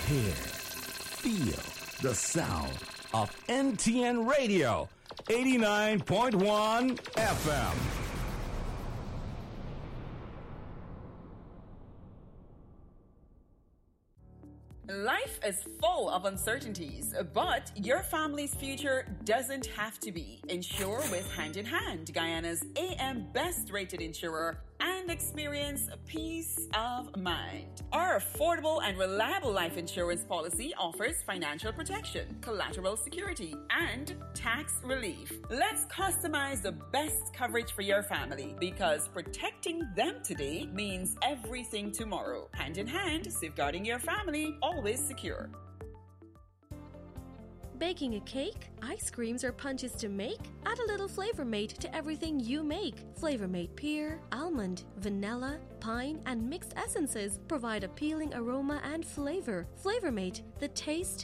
Hear, feel the sound of NTN Radio, 89.1 FM. Life is full of uncertainties, but your family's future doesn't have to be. Insure with Hand in Hand, Guyana's AM best rated insurer, and experience peace of mind. Our affordable and reliable life insurance policy offers financial protection, collateral security, and tax relief. Let's customize the best coverage for your family, because protecting them today means everything tomorrow. Hand in Hand, safeguarding your family, always secure. Baking a cake, ice creams, or punches to make? Add a little Flavor Mate to everything you make. Flavor Mate pear, almond, vanilla, pine, and mixed essences provide appealing aroma and flavor. Flavor Mate, the taste